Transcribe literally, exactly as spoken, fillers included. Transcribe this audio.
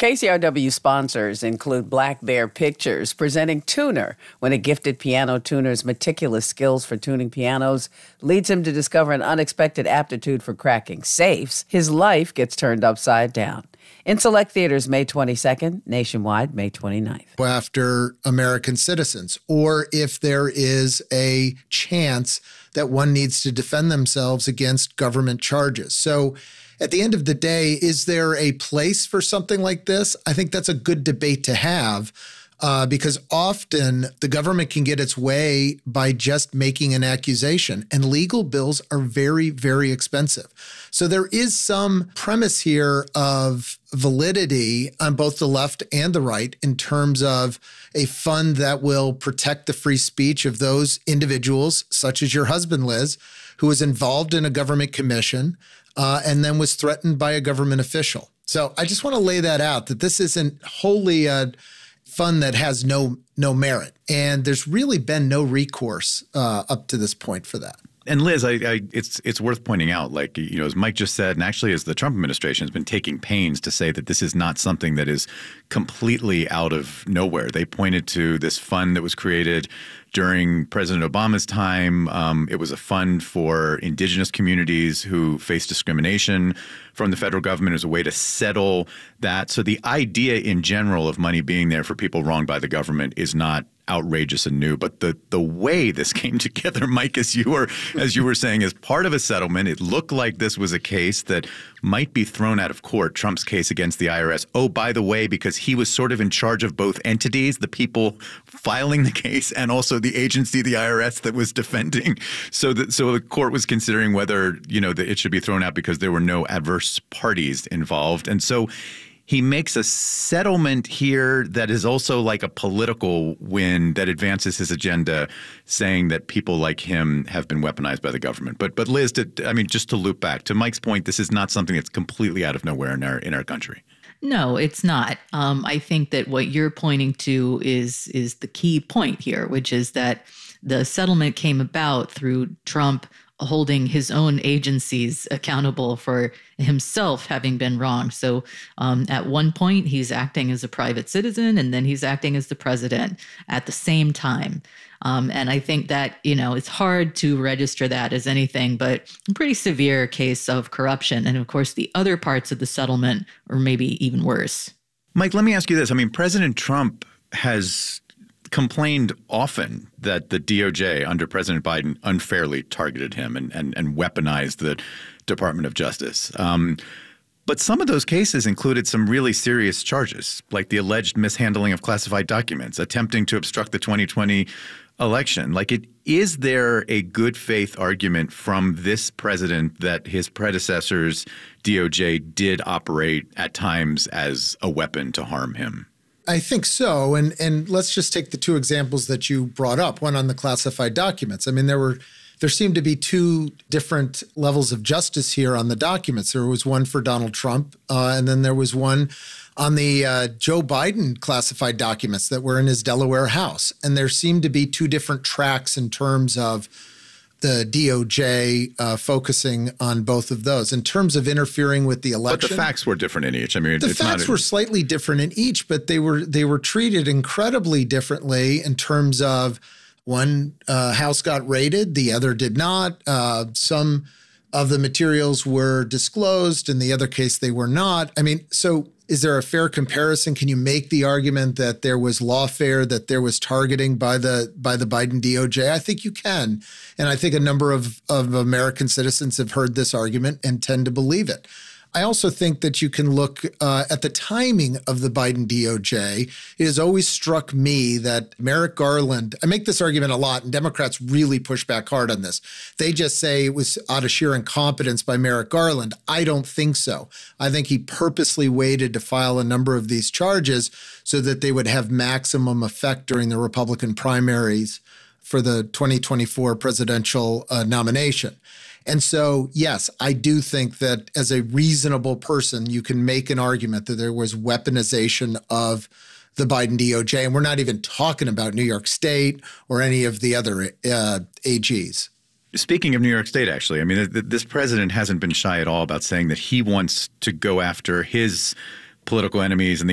K C R W sponsors include Black Bear Pictures, presenting Tuner, when a gifted piano tuner's meticulous skills for tuning pianos leads him to discover an unexpected aptitude for cracking safes. His life gets turned upside down. In select theaters May twenty-second, nationwide May twenty-ninth. After American citizens, or if there is a chance that one needs to defend themselves against government charges. So at the end of the day, is there a place for something like this? I think that's a good debate to have uh, because often the government can get its way by just making an accusation, and legal bills are very, very expensive. So there is some premise here of validity on both the left and the right in terms of a fund that will protect the free speech of those individuals, such as your husband, Liz, who was involved in a government commission uh, and then was threatened by a government official. So I just want to lay that out, that this isn't wholly a fund that has no no merit. And there's really been no recourse uh, up to this point for that. And Liz, I, I, it's it's worth pointing out, like, you know, as Mike just said, and actually as the Trump administration has been taking pains to say that this is not something that is completely out of nowhere. They pointed to this fund that was created during President Obama's time. Um, it was a fund for indigenous communities who face discrimination from the federal government as a way to settle that. So the idea in general of money being there for people wronged by the government is not outrageous and new, but the the way this came together, Mike, as you were as you were saying, as part of a settlement, it looked like this was a case that might be thrown out of court, Trump's case against the I R S. Oh, by the way, because he was sort of in charge of both entities, the people filing the case and also the agency, the I R S, that was defending. So that so the court was considering whether, you know, that it should be thrown out because there were no adverse parties involved. And so he makes a settlement here that is also like a political win that advances his agenda, saying that people like him have been weaponized by the government. But but Liz, to, I mean, just to loop back to Mike's point, this is not something that's completely out of nowhere in our in our country. No, it's not. Um, I think that what you're pointing to is is the key point here, which is that the settlement came about through Trump holding his own agencies accountable for himself having been wrong. So um, at one point, he's acting as a private citizen, and then he's acting as the president at the same time. Um, and I think that, you know, it's hard to register that as anything but a pretty severe case of corruption. And of course, the other parts of the settlement are maybe even worse. Mike, let me ask you this. I mean, President Trump has complained often that the D O J under President Biden unfairly targeted him and, and, and weaponized the Department of Justice. Um, but some of those cases included some really serious charges, like the alleged mishandling of classified documents, attempting to obstruct the twenty twenty election. Like, it, is there a good faith argument from this president that his predecessor's D O J did operate at times as a weapon to harm him? I think so. And and let's just take the two examples that you brought up, one on the classified documents. I mean, there were there seemed to be two different levels of justice here on the documents. There was one for Donald Trump, uh, and then there was one on the uh, Joe Biden classified documents that were in his Delaware house. And there seemed to be two different tracks in terms of the D O J uh, focusing on both of those. In terms of interfering with the election, but the facts were different in each. I mean, the it's facts not a- were slightly different in each, but they were they were treated incredibly differently in terms of one uh, house got raided, the other did not. Uh, some of the materials were disclosed, in the other case they were not. I mean, so is there a fair comparison? Can you make the argument that there was lawfare, that there was targeting by the by the Biden D O J? I think you can. And I think a number of, of American citizens have heard this argument and tend to believe it. I also think that you can look uh, at the timing of the Biden D O J. It has always struck me that Merrick Garland, I make this argument a lot, and Democrats really push back hard on this. They just say it was out of sheer incompetence by Merrick Garland. I don't think so. I think he purposely waited to file a number of these charges so that they would have maximum effect during the Republican primaries for the twenty twenty-four presidential uh, nomination. And so, yes, I do think that as a reasonable person, you can make an argument that there was weaponization of the Biden D O J. And we're not even talking about New York State or any of the other uh, A Gs. Speaking of New York State, actually, I mean, this president hasn't been shy at all about saying that he wants to go after his political enemies and the